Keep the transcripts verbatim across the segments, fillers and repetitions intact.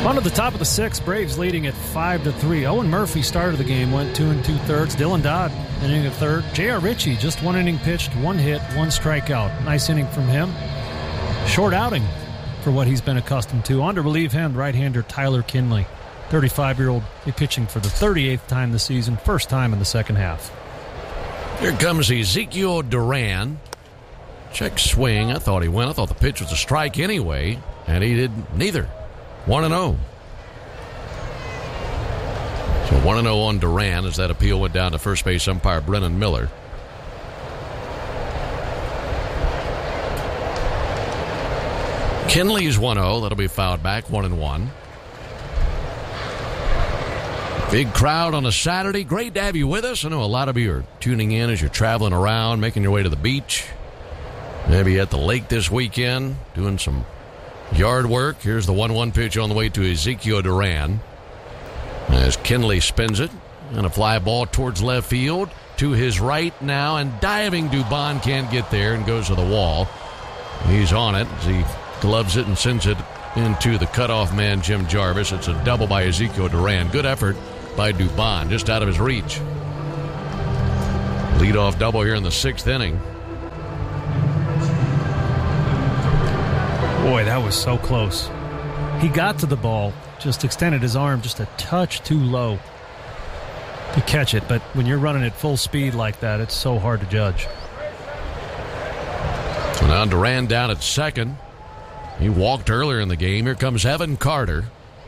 On to the top of the sixth, Braves leading at five to three. Owen Murphy started the game, went two and two thirds. Dylan Dodd, inning of third. J R. Ritchie, just one inning pitched, one hit, one strikeout. Nice inning from him. Short outing for what he's been accustomed to. On to relieve him, right-hander Tyler Kinley. thirty-five-year-old pitching for the thirty-eighth time this season, first time in the second half. Here comes Ezekiel Duran. Check swing. I thought he went. I thought the pitch was a strike anyway, and he did neither. one and oh. So one and oh on Duran as that appeal went down to first base umpire Brennan Miller. Kinley's one oh. That'll be fouled back, one and one. Big crowd on a Saturday. Great to have you with us. I know a lot of you are tuning in as you're traveling around, making your way to the beach. Maybe at the lake this weekend, doing some yard work. Here's the one one pitch on the way to Ezekiel Duran. As Kinley spins it, and a fly ball towards left field. To his right now, and diving Dubon can't get there and goes to the wall. He's on it as he gloves it and sends it into the cutoff man, Jim Jarvis. It's a double by Ezekiel Duran. Good effort by Dubon, just out of his reach. Leadoff double here in the sixth inning. Boy, that was so close. He got to the ball, just extended his arm just a touch too low to catch it. But when you're running at full speed like that, it's so hard to judge. So now Duran down at second. He walked earlier in the game. Here comes Evan Carter.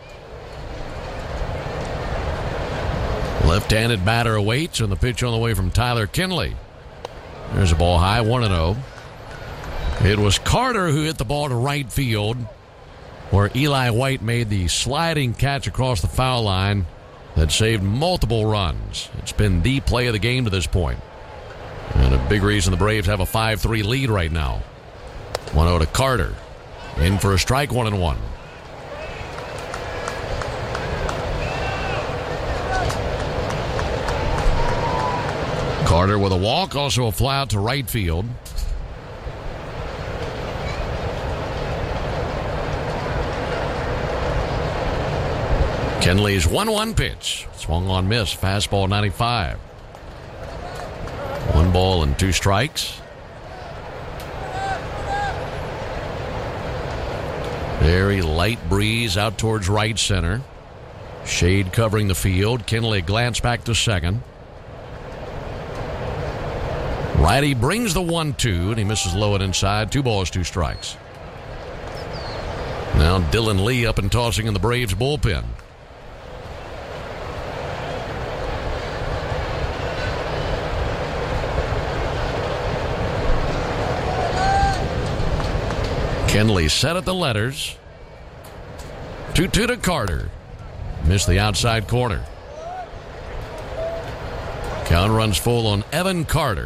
Left-handed batter awaits, and the pitch on the way from Tyler Kinley. There's a ball high, one and oh. It was Carter who hit the ball to right field, where Eli White made the sliding catch across the foul line that saved multiple runs. It's been the play of the game to this point. And a big reason the Braves have a five three lead right now. one oh to Carter. In for a strike, one and one. Carter with a walk, also a fly out to right field. Kinley's one one pitch. Swung on miss. Fastball ninety-five. One ball and two strikes. Very light breeze out towards right center. Shade covering the field. Kinley glance back to second. Righty brings the one two, and he misses low and inside. Two balls, two strikes. Now Dylan Lee up and tossing in the Braves bullpen. Kinley set at the letters. two two to Carter. Missed the outside corner. Count runs full on Evan Carter.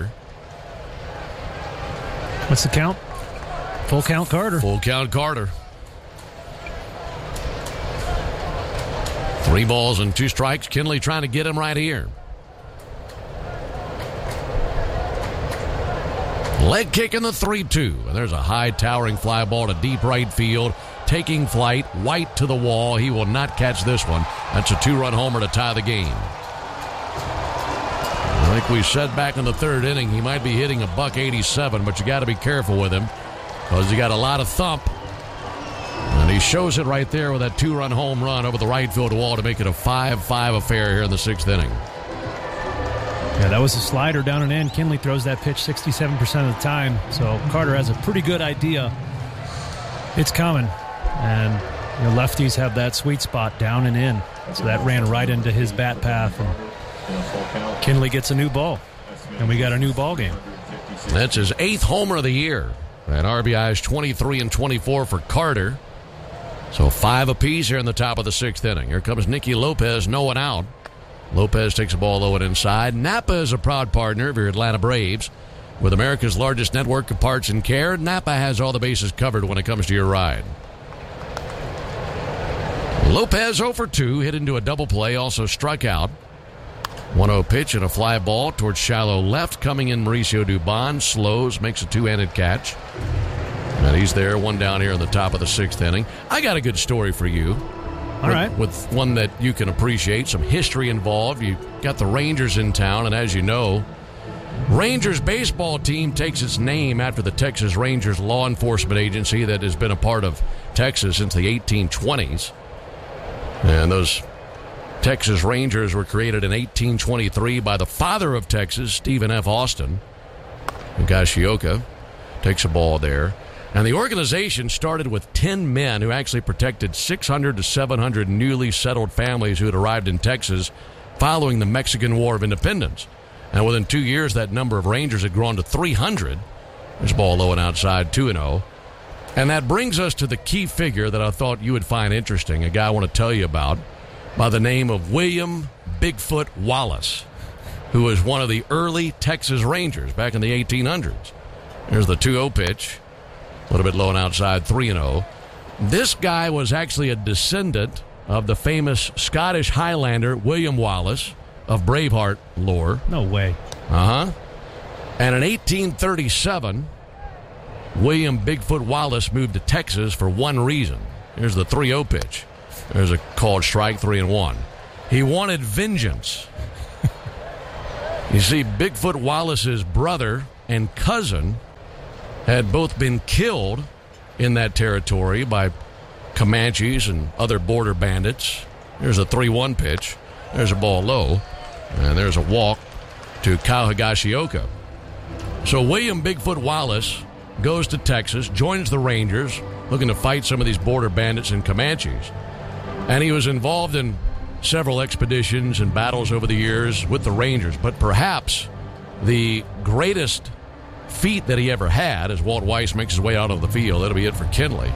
What's the count? Full count Carter. Full count Carter. Three balls and two strikes. Kinley trying to get him right here. Leg kick in the three two. And there's a high towering fly ball to deep right field. Taking flight. White to the wall. He will not catch this one. That's a two-run homer to tie the game. Like we said back in the third inning, he might be hitting a buck eighty-seven, but you got to be careful with him because he got a lot of thump. And he shows it right there with that two-run home run over the right field wall to make it a five five affair here in the sixth inning. Yeah, that was a slider down and in. Kinley throws that pitch sixty-seven percent of the time, so Carter has a pretty good idea it's coming. And your lefties have that sweet spot down and in, so that ran right into his bat path. And Kinley gets a new ball, and we got a new ball game. That's his eighth homer of the year. And R B I is twenty-three and twenty-four for Carter. So five apiece here in the top of the sixth inning. Here comes Nicky Lopez, no one out. Lopez takes a ball low and inside. Napa is a proud partner of your Atlanta Braves. With America's largest network of parts and care, Napa has all the bases covered when it comes to your ride. Lopez oh for two, hit into a double play, also struck out. one oh pitch and a fly ball towards shallow left. Coming in Mauricio Dubon, slows, makes a two-handed catch. And he's there, one down here in the top of the sixth inning. I got a good story for you. All with, right. with one that you can appreciate, some history involved. You got the Rangers in town, and as you know, Rangers baseball team takes its name after the Texas Rangers law enforcement agency that has been a part of Texas since the eighteen twenties. And those Texas Rangers were created in eighteen twenty-three by the father of Texas, Stephen F. Austin. Higashioka takes a ball there. And the organization started with ten men who actually protected six hundred to seven hundred newly settled families who had arrived in Texas following the Mexican War of Independence. And within two years, that number of Rangers had grown to three hundred. This ball low and outside, two and oh. And that brings us to the key figure that I thought you would find interesting, a guy I want to tell you about, by the name of William Bigfoot Wallace, who was one of the early Texas Rangers back in the eighteen hundreds. There's the two oh pitch. A little bit low and outside, three and oh. This guy was actually a descendant of the famous Scottish Highlander William Wallace of Braveheart lore. No way. Uh-huh. And in eighteen thirty-seven, William Bigfoot Wallace moved to Texas for one reason. Here's the three oh pitch. There's a called strike, three and one. He wanted vengeance. You see, Bigfoot Wallace's brother and cousin had both been killed in that territory by Comanches and other border bandits. There's a three one pitch. There's a ball low. And there's a walk to Kyle Higashioka. So William Bigfoot Wallace goes to Texas, joins the Rangers, looking to fight some of these border bandits and Comanches. And he was involved in several expeditions and battles over the years with the Rangers. But perhaps the greatest feat that he ever had, as Walt Weiss makes his way out of the field, that'll be it for Kinley,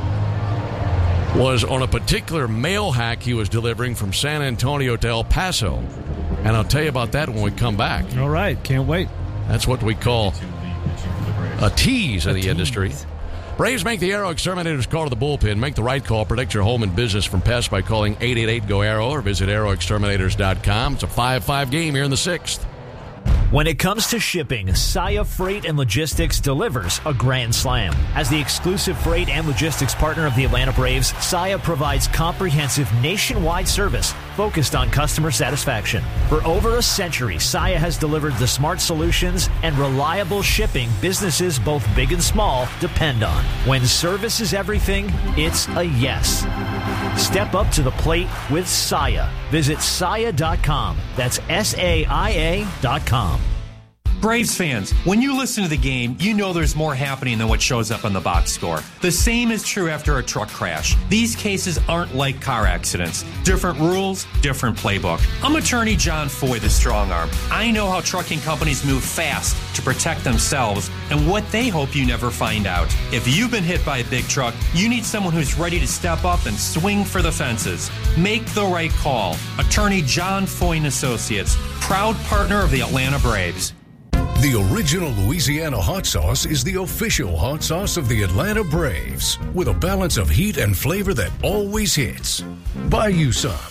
was on a particular mail hack he was delivering from San Antonio to El Paso. And I'll tell you about that when we come back. All right. Can't wait. That's what we call a tease in the industry. Braves make the Arrow Exterminators call to the bullpen. Make the right call. Protect your home and business from pests by calling eight eight eight, G O, ARROW or visit arrow exterminators dot com. It's a five five game here in the sixth. When it comes to shipping, Saia Freight and Logistics delivers a grand slam. As the exclusive freight and logistics partner of the Atlanta Braves, Saia provides comprehensive nationwide service focused on customer satisfaction. For over a century, Saia has delivered the smart solutions and reliable shipping businesses both big and small depend on. When service is everything, it's a yes. Step up to the plate with Saia. Visit saia dot com. That's S A I A dot com. Braves fans, when you listen to the game, you know there's more happening than what shows up on the box score. The same is true after a truck crash. These cases aren't like car accidents. Different rules, different playbook. I'm attorney John Foy, the strong arm. I know how trucking companies move fast to protect themselves and what they hope you never find out. If you've been hit by a big truck, you need someone who's ready to step up and swing for the fences. Make the right call. Attorney John Foy and Associates, proud partner of the Atlanta Braves. The original Louisiana hot sauce is the official hot sauce of the Atlanta Braves, with a balance of heat and flavor that always hits. Buy you some